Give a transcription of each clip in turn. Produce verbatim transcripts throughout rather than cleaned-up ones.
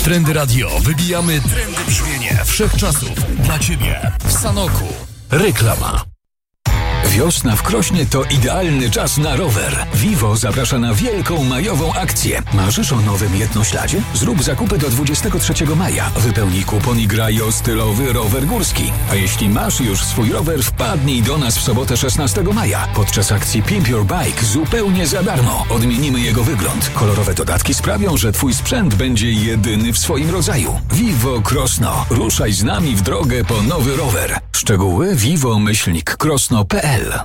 Trendy Radio. Wybijamy trendy brzmienie wszechczasów. Dla Ciebie w Sanoku. Reklama. Wiosna w Krośnie to idealny czas na rower. Vivo zaprasza na wielką majową akcję. Marzysz o nowym jednośladzie? Zrób zakupy do dwudziestego trzeciego maja. Wypełnij kupon i graj o stylowy rower górski. A jeśli masz już swój rower, wpadnij do nas w sobotę szesnastego maja. Podczas akcji Pimp Your Bike zupełnie za darmo. Odmienimy jego wygląd. Kolorowe dodatki sprawią, że Twój sprzęt będzie jedyny w swoim rodzaju. Vivo Krosno. Ruszaj z nami w drogę po nowy rower. Szczegóły vivo myślnik krosno kropka p l.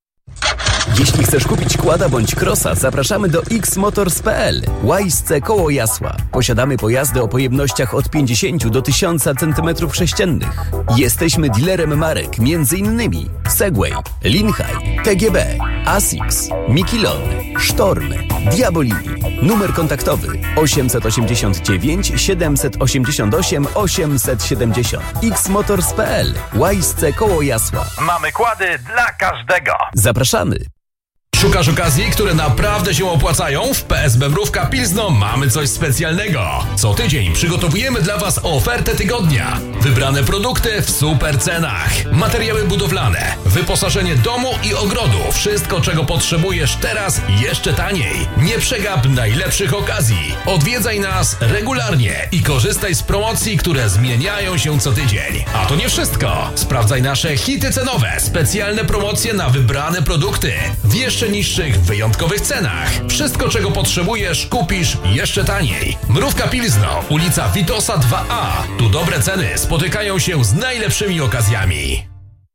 Jeśli chcesz kupić quada bądź crossa, zapraszamy do x motors kropka p l. Łajsce koło Jasła. Posiadamy pojazdy o pojemnościach od pięćdziesiąt do tysiąca centymetrów sześciennych. Jesteśmy dealerem marek m.in. Segway, Linhai, T G B, Asics, Mikilon, Sztorm, Diabolini. Numer kontaktowy osiemset osiemdziesiąt dziewięć siedemset osiemdziesiąt osiem osiemset siedemdziesiąt. x motors kropka p l. Łajsce koło Jasła. Mamy kłady dla każdego. Zapraszamy. Szukasz okazji, które naprawdę się opłacają? W P S B Mrówka Pilzno mamy coś specjalnego. Co tydzień przygotowujemy dla Was ofertę tygodnia. Wybrane produkty w super cenach. Materiały budowlane, wyposażenie domu i ogrodu. Wszystko, czego potrzebujesz teraz, jeszcze taniej. Nie przegap najlepszych okazji. Odwiedzaj nas regularnie i korzystaj z promocji, które zmieniają się co tydzień. A to nie wszystko. Sprawdzaj nasze hity cenowe. Specjalne promocje na wybrane produkty. W jeszcze niższych, wyjątkowych cenach. Wszystko, czego potrzebujesz, kupisz jeszcze taniej. Mrówka Pilzno, ulica Witosa dwa a. Tu dobre ceny spotykają się z najlepszymi okazjami.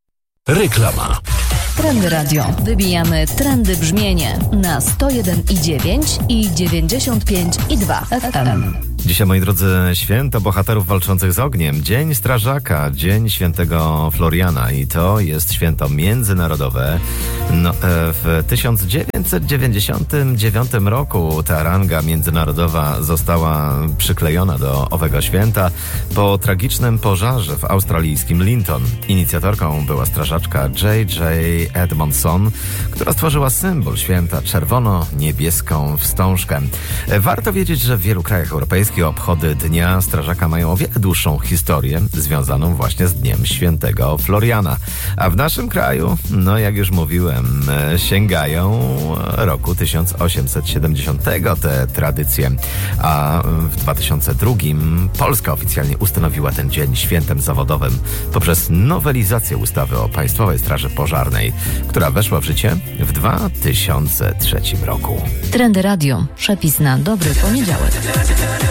Reklama. Trendy Radio. Wybijamy trendy brzmienie na sto jeden i dziewięć i dziewięćdziesiąt pięć i dwa F M. Dzisiaj, moi drodzy, święto bohaterów walczących z ogniem, Dzień Strażaka, Dzień Świętego Floriana i to jest święto międzynarodowe. No, w tysiąc dziewięćset dziewięćdziesiątym dziewiątym roku ta ranga międzynarodowa została przyklejona do owego święta po tragicznym pożarze w australijskim Linton. Inicjatorką była strażaczka J J Edmondson, która stworzyła symbol święta, czerwono-niebieską wstążkę. Warto wiedzieć, że w wielu krajach europejskich obchody Dnia Strażaka mają o wiele dłuższą historię związaną właśnie z Dniem Świętego Floriana. A w naszym kraju, no jak już mówiłem, sięgają roku tysiąc osiemset siedemdziesiątego te tradycje. A w dwa tysiące drugim Polska oficjalnie ustanowiła ten dzień świętem zawodowym poprzez nowelizację ustawy o Państwowej Straży Pożarnej, która weszła w życie w dwa tysiące trzecim roku. Trendy Radio. Przepis na dobry poniedziałek.